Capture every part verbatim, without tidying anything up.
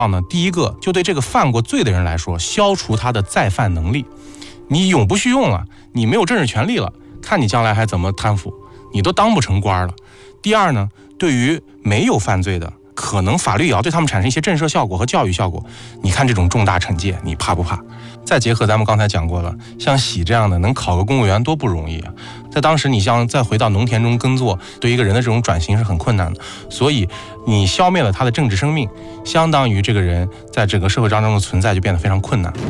呢，第一个就对这个犯过罪的人来说，消除他的再犯能力。你永不续用了，你没有政治权利了，看你将来还怎么贪腐，你都当不成官了。第二呢，对于没有犯罪的，可能法律也要对他们产生一些震慑效果和教育效果。你看这种重大惩戒，你怕不怕？再结合咱们刚才讲过了，像喜这样的能考个公务员多不容易啊！在当时你像再回到农田中耕作，对一个人的这种转型是很困难的。所以你消灭了他的政治生命，相当于这个人在整个社会当中的存在就变得非常困难。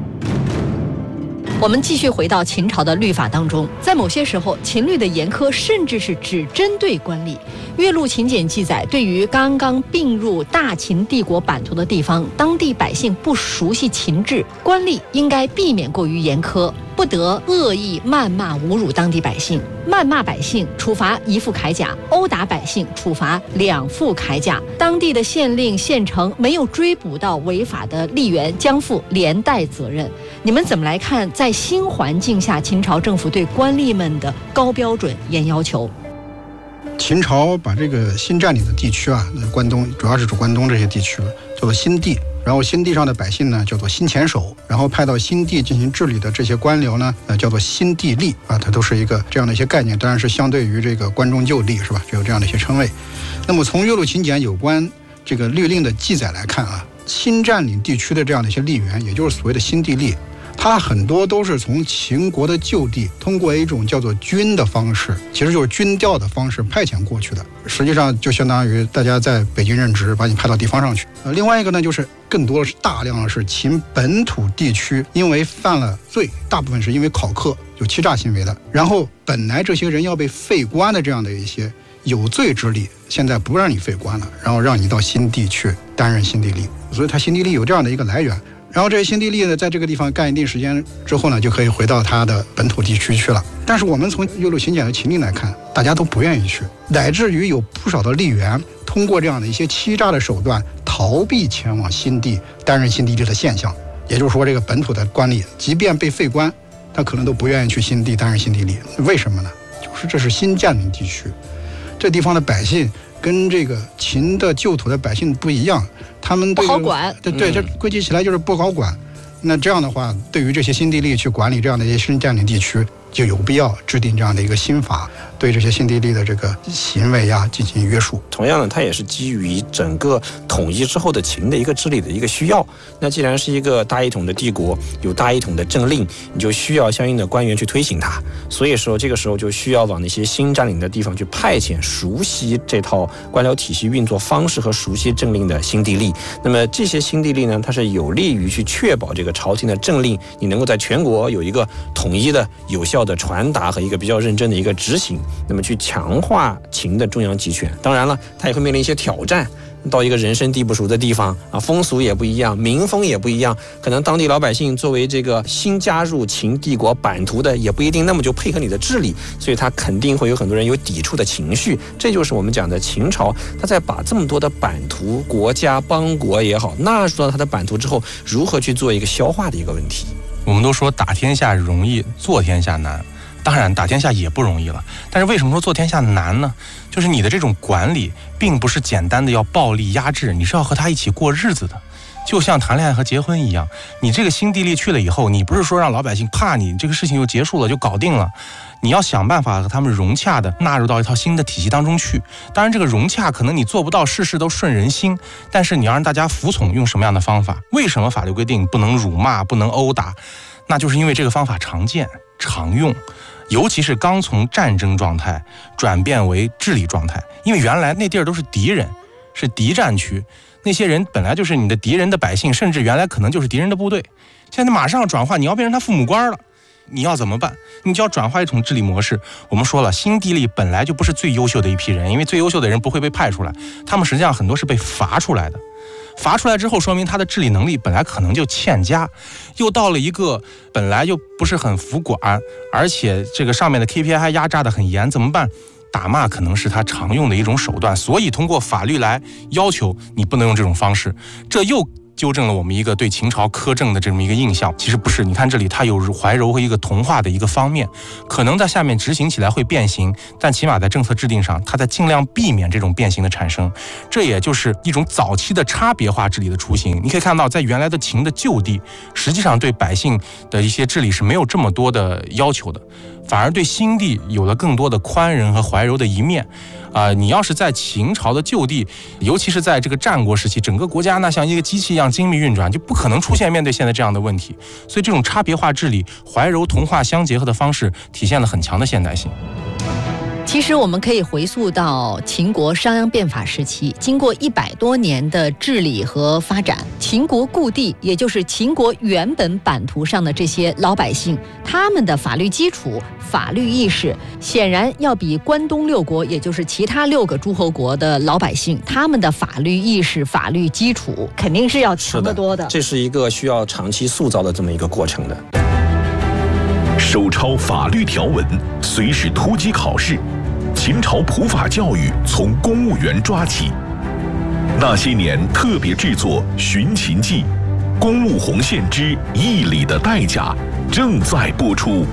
我们继续回到秦朝的律法当中，在某些时候，秦律的严苛甚至是只针对官吏。《岳麓秦简》记载，对于刚刚并入大秦帝国版图的地方，当地百姓不熟悉秦制，官吏应该避免过于严苛，不得恶意谩骂侮辱当地百姓。谩骂百姓处罚一副铠甲，殴打百姓处罚两副铠甲。当地的县令县城没有追捕到违法的吏员，将负连带责任。你们怎么来看在新环境下秦朝政府对官吏们的高标准严要求？ 秦朝把这个新占领的地区啊，关东主要是指关东这些地区叫做新地，然后新地上的百姓呢叫做新前守，然后派到新地进行治理的这些官僚呢，呃叫做新地吏啊，它都是一个这样的一些概念，当然是相对于这个关中旧吏是吧，只有这样的一些称谓。那么从《岳麓秦简》有关这个律令的记载来看啊，新占领地区的这样的一些吏员，也就是所谓的新地吏，它很多都是从秦国的旧地通过一种叫做军的方式，其实就是军调的方式派遣过去的，实际上就相当于大家在北京任职，把你派到地方上去。呃，另外一个呢，就是更多的是大量的是秦本土地区因为犯了罪，大部分是因为考克有欺诈行为的，然后本来这些人要被废官的这样的一些有罪之吏，现在不让你废官了，然后让你到新地去担任新地吏，所以他新地吏有这样的一个来源。然后这些新地吏呢，在这个地方干一定时间之后呢，就可以回到他的本土地区去了。但是我们从《岳麓秦简》的秦令来看，大家都不愿意去，乃至于有不少的吏员通过这样的一些欺诈的手段，逃避前往新地担任新地吏的现象。也就是说，这个本土的官吏，即便被废官，他可能都不愿意去新地担任新地吏。为什么呢？就是这是新占领地区，这地方的百姓跟这个秦的旧土的百姓不一样，他们对不好管， 对对，这归结起来就是不好管。那这样的话，对于这些新地吏去管理这样的一些新占领地区，就有必要制定这样的一个新法，对这些新地吏的这个行为啊进行约束。 同样的，它也是基于整个统一之后的秦的一个治理的一个需要。那既然是一个大一统的帝国，有大一统的政令，你就需要相应的官员去推行它。所以说，这个时候就需要往那些新占领的地方去派遣熟悉这套官僚体系运作方式和熟悉政令的新地吏。那么这些新地吏呢，它是有利于去确保这个朝廷的政令你能够在全国有一个统一的、有效的传达和一个比较认真的一个执行，那么去强化秦的中央集权。当然了，它也会面临一些挑战。到一个人生地不熟的地方啊，风俗也不一样，民风也不一样，可能当地老百姓作为这个新加入秦帝国版图的，也不一定那么就配合你的治理，所以他肯定会有很多人有抵触的情绪。这就是我们讲的秦朝，他在把这么多的版图、国家、邦国也好纳入到他的版图之后，如何去做一个消化的一个问题。 我们都说打天下容易，做天下难。当然打天下也不容易了，但是为什么说做天下难呢？就是你的这种管理并不是简单的要暴力压制，你是要和他一起过日子的，就像谈恋爱和结婚一样。你这个新地吏去了以后，你不是说让老百姓怕你这个事情就结束了就搞定了，你要想办法和他们融洽的纳入到一套新的体系当中去。当然这个融洽可能你做不到事事都顺人心，但是你要让大家服从，用什么样的方法？为什么法律规定不能辱骂，不能殴打？那就是因为这个方法常见常用，尤其是刚从战争状态转变为治理状态。因为原来那地儿都是敌人，是敌占区，那些人本来就是你的敌人的百姓，甚至原来可能就是敌人的部队。现在马上转换，你要变成他父母官了，你要怎么办？你就要转化一种治理模式。我们说了，新地吏本来就不是最优秀的一批人，因为最优秀的人不会被派出来，他们实际上很多是被罚出来的。罚出来之后，说明他的治理能力本来可能就欠佳，又到了一个本来就不是很服管，而且这个上面的 K P I 还压榨得很严，怎么办？打骂可能是他常用的一种手段，所以通过法律来要求你不能用这种方式，这又纠正了我们一个对秦朝苛政的这么一个印象。其实不是，你看这里它有怀柔和一个同化的一个方面，可能在下面执行起来会变形，但起码在政策制定上，它在尽量避免这种变形的产生。这也就是一种早期的差别化治理的雏形。你可以看到，在原来的秦的旧地，实际上对百姓的一些治理是没有这么多的要求的，反而对新地有了更多的宽仁和怀柔的一面。啊、呃，你要是在秦朝的旧地，尤其是在这个战国时期，整个国家呢像一个机器一样精密运转，就不可能出现面对现在这样的问题。所以这种差别化治理、怀柔同化相结合的方式，体现了很强的现代性。 其实我们可以回溯到秦国商鞅变法时期，经过一百多年的治理和发展，秦国故地，也就是秦国原本版图上的这些老百姓，他们的法律基础、法律意识，显然要比关东六国，也就是其他六个诸侯国的老百姓，他们的法律意识、法律基础肯定是要强得多的。 这是一个需要长期塑造的这么一个过程的。 手抄法律条文，随时突击考试。秦朝普法教育从公务员抓起。那些年特别制作《寻秦记》，公务红线之义理的代价正在播出。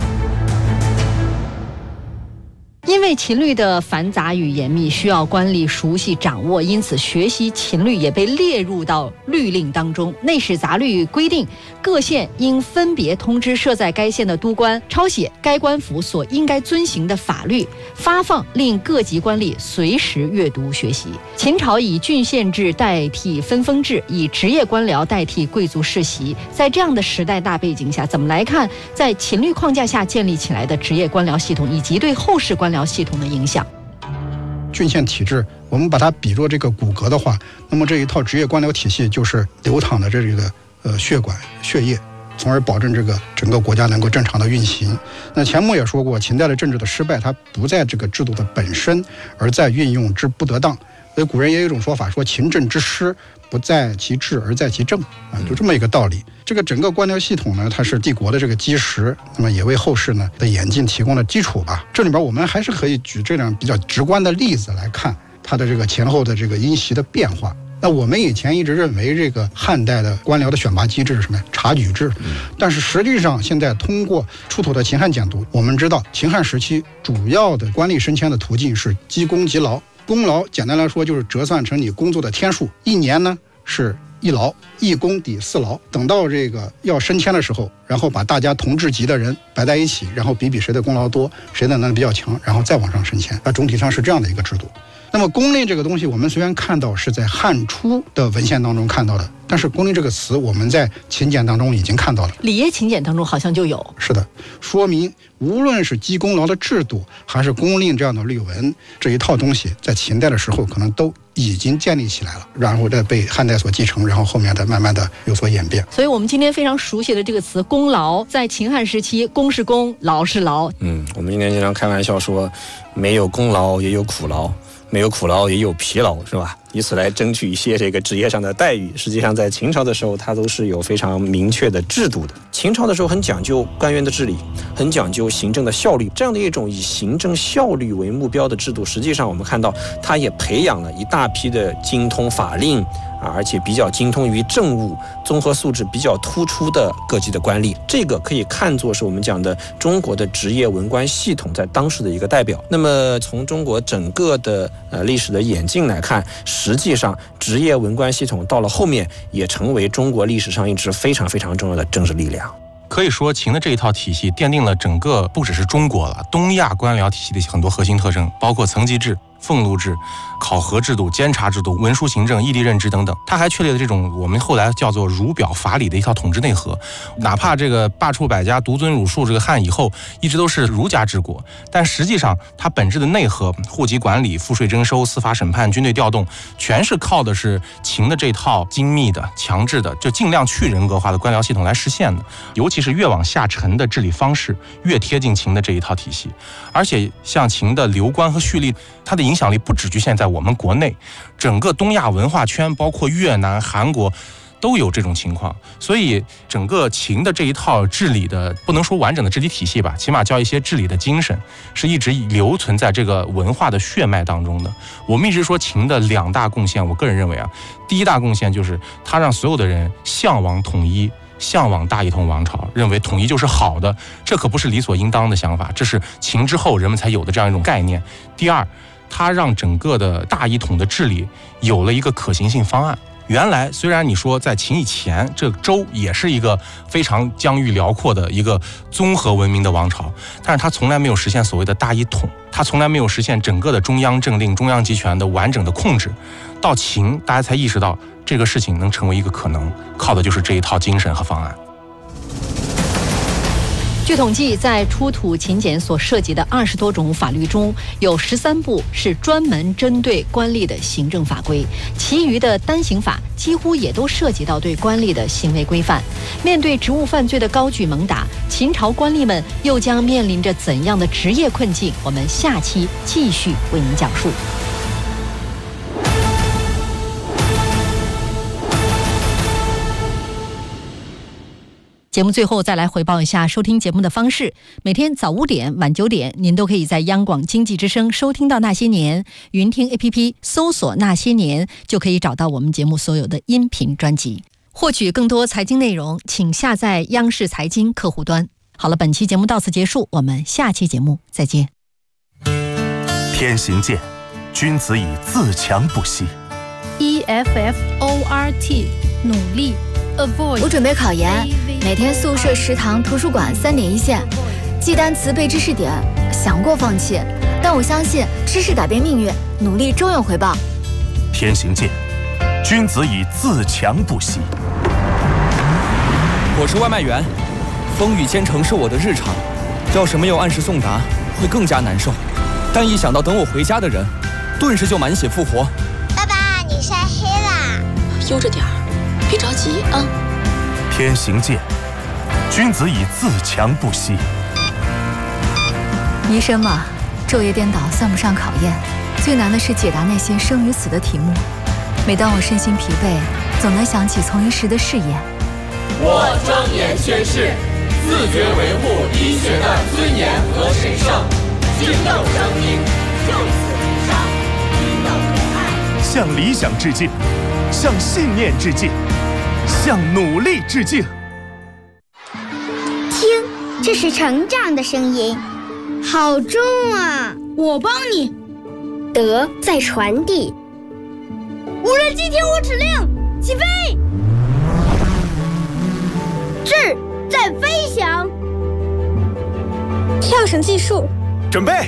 因为秦律的繁杂与严密，需要官吏熟悉掌握，因此学习秦律也被列入到律令当中。内史杂律规定，各县应分别通知设在该县的督官，抄写该官府所应该遵行的法律，发放令各级官吏随时阅读学习。秦朝以郡县制代替分封制，以职业官僚代替贵族世袭。在这样的时代大背景下，怎么来看在秦律框架下建立起来的职业官僚系统，以及对后世官僚系统的影响？ 郡县体制，我们把它比作这个骨骼的话，那么这一套职业官僚体系就是流淌的这个呃血管血液，从而保证这个整个国家能够正常的运行。那钱穆也说过，秦代的政治的失败，它不在这个制度的本身，而在运用之不得当。所以古人也有一种说法，说秦政之失不在其治而在其政啊，就这么一个道理。这个整个官僚系统呢，它是帝国的这个基石，那么也为后世呢的演进提供了基础吧。这里边我们还是可以举这样比较直观的例子来看它的这个前后的这个因袭的变化。那我们以前一直认为这个汉代的官僚的选拔机制是什么呀？察举制。但是实际上现在通过出土的秦汉简牍，我们知道秦汉时期主要的官吏升迁的途径是积功积劳。功劳简单来说就是折算成你工作的天数，一年呢是一劳，一功抵四劳。等到这个要升迁的时候，然后把大家同质级的人摆在一起，然后比比谁的功劳多，谁的能力比较强，然后再往上升迁。那总体上是这样的一个制度。那么公令这个东西，我们虽然看到是在汉初的文献当中看到的，但是公令这个词我们在秦简当中已经看到了。 礼乐秦简当中好像就有。 是的，说明无论是积功劳的制度，还是公令这样的律文，这一套东西在秦代的时候可能都已经建立起来了，然后再被汉代所继承，然后后面的慢慢的有所演变。 所以我们今天非常熟悉的这个词功劳，在秦汉时期，功是功，劳是劳。 嗯，我们今天经常开玩笑说，没有功劳也有苦劳，没有苦劳也有疲劳，是吧？以此来争取一些这个职业上的待遇。实际上在秦朝的时候，它都是有非常明确的制度的。秦朝的时候很讲究官员的治理，很讲究行政的效率，这样的一种以行政效率为目标的制度，实际上我们看到它也培养了一大批的精通法令啊，而且比较精通于政务，综合素质比较突出的各级的官吏。这个可以看作是我们讲的中国的职业文官系统在当时的一个代表。那么从中国整个的呃历史的演进来看，实际上职业文官系统到了后面也成为中国历史上一支非常非常重要的政治力量。 可以说秦的这一套体系奠定了整个不只是中国了，东亚官僚体系的很多核心特征，包括层级制、俸禄制、考核制度、监察制度、文书行政、异地任职等等。它还确立了这种我们后来叫做儒表法理的一套统治内核。哪怕这个罢黜百家、独尊儒术，这个汉以后一直都是儒家治国，但实际上它本质的内核，户籍管理、赋税征收、司法审判、军队调动，全是靠的是秦的这套精密的、强制的，就尽量去人格化的官僚系统来实现的。尤其是越往下沉的治理方式，越贴近秦的这一套体系。而且像秦的流官和蓄力，它的影响力不只局限在我们国内，整个东亚文化圈，包括越南、韩国， 都有这种情况。所以整个秦的这一套治理的，不能说完整的治理体系吧，起码叫一些治理的精神，是一直留存在这个文化的血脉当中的。我们一直说秦的两大贡献，我个人认为啊，第一大贡献就是他让所有的人向往统一，向往大一统王朝，认为统一就是好的，这可不是理所应当的想法，这是秦之后人们才有的这样一种概念。第二，他让整个的大一统的治理有了一个可行性方案。原来虽然你说在秦以前，这个周也是一个非常疆域辽阔的一个综合文明的王朝，但是他从来没有实现所谓的大一统，他从来没有实现整个的中央政令、中央集权的完整的控制。到秦，大家才意识到这个事情能成为一个可能，靠的就是这一套精神和方案。 据统计，在出土秦简所涉及的二十多种法律中，有十三部是专门针对官吏的行政法规，其余的单行法几乎也都涉及到对官吏的行为规范。面对职务犯罪的高举猛打，秦朝官吏们又将面临着怎样的职业困境？我们下期继续为您讲述。节目最后再来回报一下收听节目的方式。每天早五点、晚九点，您都可以在央广经济之声收听到《那些年》，云听 A P P 搜索《那些年》就可以找到我们节目所有的音频专辑。获取更多财经内容，请下载央视财经客户端。好了，本期节目到此结束，我们下期节目再见。 天行健，君子以自强不息。 E F F O R T 努力。 我准备考研，每天宿舍、食堂、图书馆三点一线，记单词、背知识点，想过放弃，但我相信知识改变命运，努力终有回报。 天行健，君子以自强不息。 我是外卖员，风雨兼程是我的日常，要是没有按时送达，会更加难受。但一想到等我回家的人，顿时就满血复活。 爸爸，你晒黑啦！ 悠着点儿。别着急啊！ 天行健，君子以自强不息。 医生嘛，昼夜颠倒算不上考验，最难的是解答那些生与死的题目。每当我身心疲惫，总能想起从医时的誓言。 我庄严宣誓，自觉维护医学的尊严和神圣，敬佑生命，就此无伤，平等博爱。 向理想致敬，向信念致敬，向努力致敬。 听，这是成长的声音，好重啊！ 我帮你。 德在传递。 无人机听我指令，起飞。 智在飞翔。跳绳技术， 准备。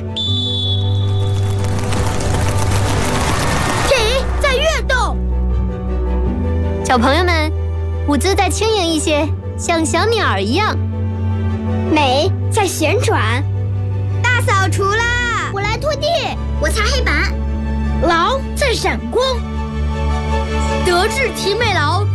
体在跃动。小朋友们，舞姿再轻盈一些，像小鸟一样。美在旋转。大扫除啦！我来拖地，我擦黑板。劳在闪光。 德智体美劳